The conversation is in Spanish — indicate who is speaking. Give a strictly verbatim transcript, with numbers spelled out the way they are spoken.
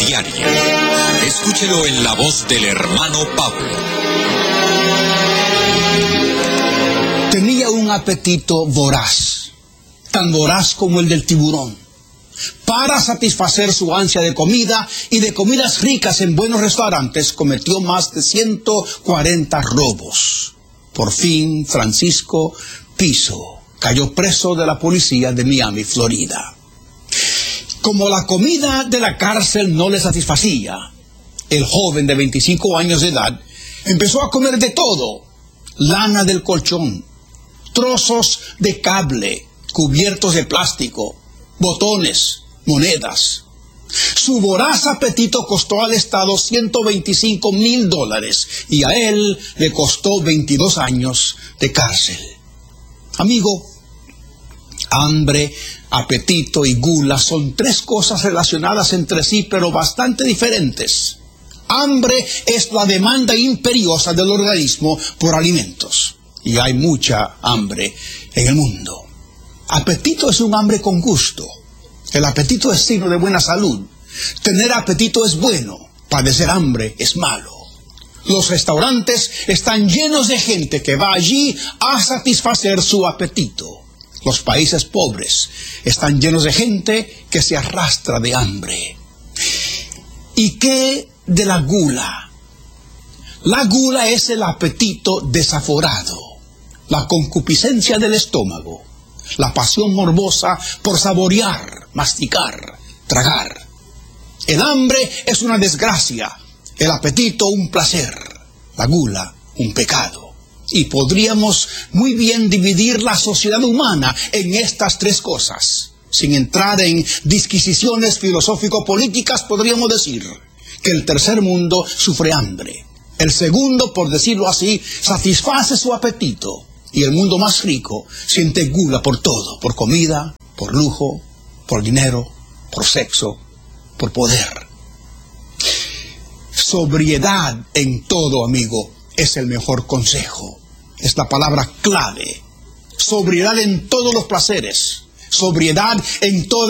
Speaker 1: Diario. Escúchelo en la voz del hermano Pablo.
Speaker 2: Tenía un apetito voraz, tan voraz como el del tiburón. Para satisfacer su ansia de comida y de comidas ricas en buenos restaurantes, cometió más de ciento cuarenta robos. Por fin, Francisco Piso cayó preso de la policía de Miami, Florida. Como la comida de la cárcel no le satisfacía, el joven de veinticinco años de edad empezó a comer de todo: lana del colchón, trozos de cable, cubiertos de plástico, botones, monedas. Su voraz apetito costó al Estado ciento veinticinco mil dólares y a él le costó veintidós años de cárcel. Amigo, hambre, apetito y gula son tres cosas relacionadas entre sí, pero bastante diferentes. Hambre es la demanda imperiosa del organismo por alimentos, y hay mucha hambre en el mundo. Apetito es un hambre con gusto. El apetito es signo de buena salud. Tener apetito es bueno, padecer hambre es malo. Los restaurantes están llenos de gente que va allí a satisfacer su apetito. Los países pobres están llenos de gente que se arrastra de hambre. ¿Y qué de la gula? La gula es el apetito desaforado, la concupiscencia del estómago, la pasión morbosa por saborear, masticar, tragar. El hambre es una desgracia, el apetito un placer, la gula un pecado. Y podríamos muy bien dividir la sociedad humana en estas tres cosas. Sin entrar en disquisiciones filosófico-políticas, podríamos decir que el tercer mundo sufre hambre. El segundo, por decirlo así, satisface su apetito. Y el mundo más rico siente gula por todo, por comida, por lujo, por dinero, por sexo, por poder. Sobriedad en todo, amigo, es el mejor consejo. Es la palabra clave. Sobriedad en todos los placeres. Sobriedad en todas